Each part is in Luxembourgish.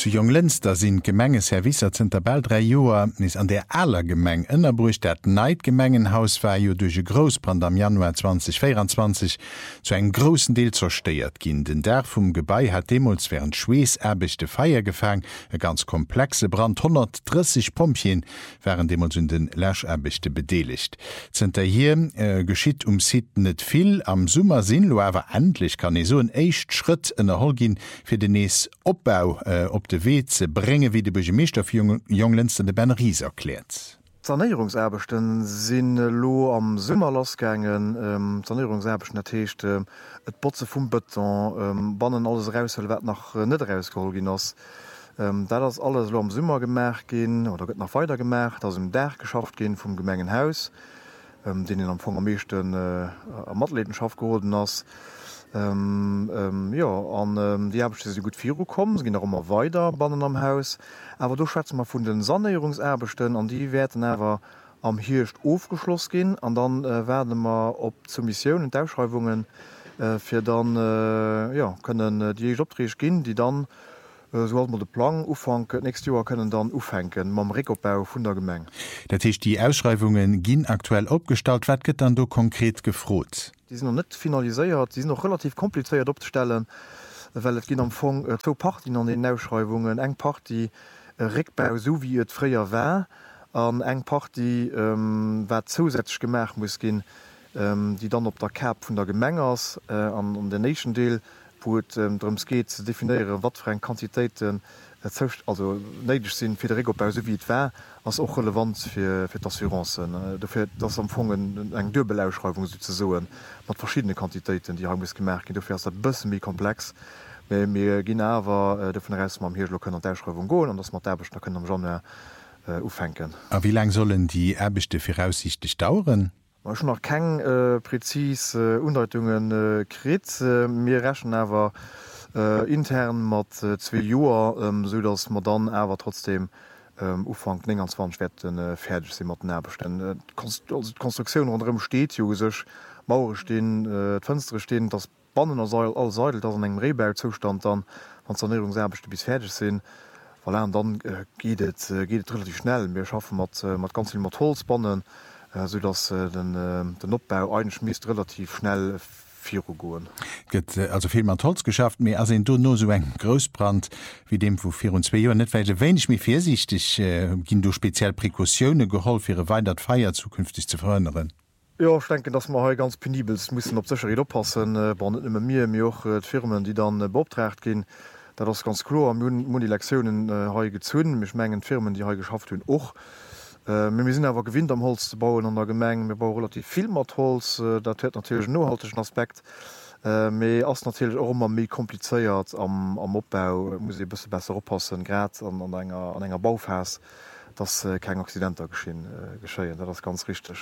Zu Jonglenster sind Gemengeservicer sind dabei 3 Joer is an der aller Gemeng ënnerbrucht dat Neidgemengenhaus war jo durch e Großbrand am Januar 2024 zu einem großen Deel zersteiert ginn. Den der vum Gebei hat demos während Schweeserbechte Feier gefang, e ganz komplexe Brand 130 Pompien wären demos in den Lächerbechte bedeligt. Zter hier geschiet Site net viel am Summer sinn lo awer endlich kann so en echt Schritt en der Holgin fir den nees Opbau op de Weg ze bringe, wie de Burgermeister für Jonglenster de Ben Ries erklärt. Sanierungserbechten sinn lo am Summer losgängen, Sanierungserbechten ertechte et Botze vum Beton, bannen alles raushel wat nach net rausgeholgin ass. Da das alles lo am Summer gemerk gin oder gëtt nach weiter gemerkt, dats im Dach geschafft gin vum Gemengenhaus, den am Fong am meeschten Matledenschaft geholden ass. Die Arbeitschte se gut vir kommen, gin immer weiter bannen am Haus. Aber du schätzt man vun den Sanierungserbechten an die werden awer am Hircht aufgeschloss gin, an dann werden wir op zu Missionen und Ausschreibungen fir dann können die opdrech gin, die dann so man de Plan ufang nächste Jahr können dann ufhängen mam Rekopbau vun der Gemeng. Dat heißt, die Ausschreibungen ginn aktuell opgestalt, wat gët dann do konkret gefrot. Die sind noch net finaliséiert, die sind noch relativ kompliziert opstellen, weil et ginn am Fong 2 Partien an den Ausschreibungen, eng Party Rekbau so wie et fréier wär, an eng Party wat zusätzlich gemerk muss gin, die dann op der Cap vun der Gemengers an den Nation Deal, wo drums geht ze definieren, wat für Quantitäten also neidig sinn fir de Rekopbau so wie et wär, ass och relevant fir d'Assuranzen. Dafir dats am Fongen eng Dubelausschreibung ze soen, mat verschiedene Quantitäten, die ha muss gemerken, dufir dat bëssen mi komplex. mir ginn awer vun Reis am Hirlo kënnen d'Ausschreibung goen, an dats mat d'Erbecht kënnen am Janne ufennken. A wie lang sollen die Erbechte voraussichtlich dauern? Man schon noch keng präzis Undeutungen krit. Mir rächen awer intern mat 2 Joer, so dats man dann awer trotzdem Ufang 20 wetten fertig sinn mat den Erbechten. Konstruktion anderem steht jo sech Mauer stehen, Fënstre stehen, das Bannen all Seidel, dats an engem Rehbergzustand dann an Sanierungserbechte bis fertig sinn. Voilà, dann geht es relativ schnell. Wir schaffen mat ganz viel mat Holzbannen, so dass den Opbau einschmiest relativ schnell goen. Also viel man Holz geschafft, mir as du no so eng Großbrand wie dem vu 4 Joer net weise wenn ich mir vorsichtig ginn du speziell Präkautionune geholf ihre weitert Feier zukünftig zu verhindern. Ja, ich denke, dass man ganz penibel müssen op sicher oppassen, immer mir auch Firmen, die dann beoptragt gehen. Da das ganz klar am die Lektionen ha gezwungen, mich mengen Firmen, die ha geschafft hun och. Wir sind aber gewinnt am Holz zu bauen an der Gemeng. Wir bauen relativ viel mat Holz, dat hue natürlich nohaltischen Aspekt. Ass natürlich auch immer mé kompliziert am Opbau muss ich bisschen besser oppassen, grad an enger Baufas. Dass kein Accidenter geschehen. Das ist ganz richtig.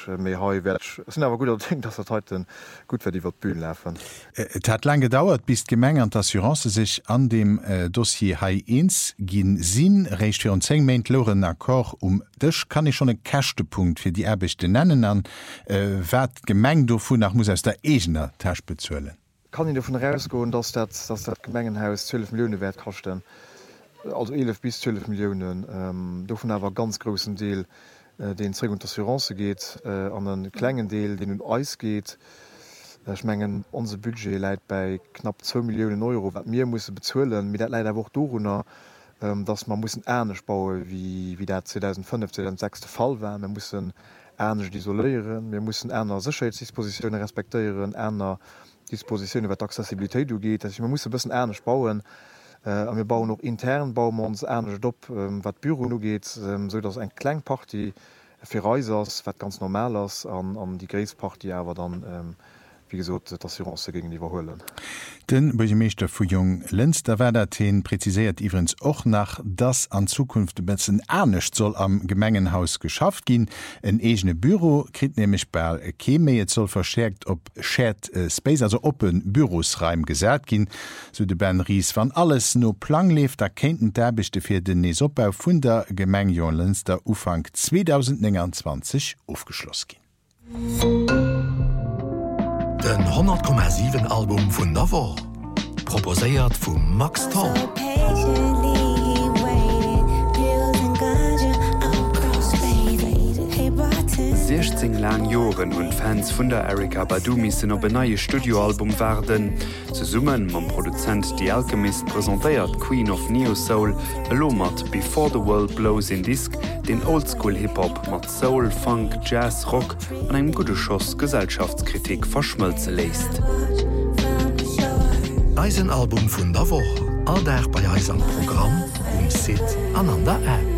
Es sind aber guter Ding, dass das heute gut für die Bühne laufen. Es hat lange gedauert, bis die Gemenge an der Assurance sich an dem Dossier H1 gin Sinn recht für 10 Monate loren Akkord das kann ich schon einen Kächtepunkt für die Erbechte nennen an wat Gemeng davon nach muss aus der eigener Tasche bezahlen. Kann ich davon rausgehen, dass das Gemengenhaus 12 Millionen wert kostet? Also 11 bis 12 Millionen, davon aber ganz großen Deel den Träger und Assurance geht, an einen kleinen Deel, den um Eis geht. Ich meine, unser Budget liegt bei knapp 2 Millionen Euro, was wir müssen bezahlen. Mit der leider auch darunter, dass man ähnlich bauen, wie der 2005, 2006 der Fall war. Wir müssen ähnlich isolieren, wir müssen ähnliche Sicherheitsdispositionen respektieren, ähnliche Dispositionen, was die Accessibilität geht. Also man muss ein bisschen ähnlich bauen. Wir bauen noch intern bauen wir uns ernst op wat Büro no geht, so dats eng Kleinparty fir Reisers wat ganz normal ass an die Gräesparty awer dann wie gesot d'Assurance gegen die überholen. Den Burgermeister vu Jonglenster Werderten präzisiert iwrens och nach, dass an Zukunft bessen ernstnecht soll am Gemengenhaus geschafft gin. En egene Büro krit nämlich bei Kemeet soll verstärkt op Shared Space, also open Bürosreim gesät gin, so de Ben Ries van alles no Plan leef, da kenten derbechte fir den Neesopbau vun der Gemeng Jonglenster Ufang 2029 aufgeschloss gin. Den 100,7 Album vun Navo, proposéiert vum Max Tom. 15 lang Joren und Fans vun der Erykah Badu missen op een neue Studioalbum werden. Ze summen mam Produzent The Alchemist präsentéiert Queen of Neo Soul elo mat Before the World Blows in Disc, den Oldschool Hip-Hop mat Soul, Funk, Jazz, Rock an eng gute Schoss Gesellschaftskritik verschmëlze lässt. Eisenalbum vun der Woche, all der bei Eis am Programm Sit an der App.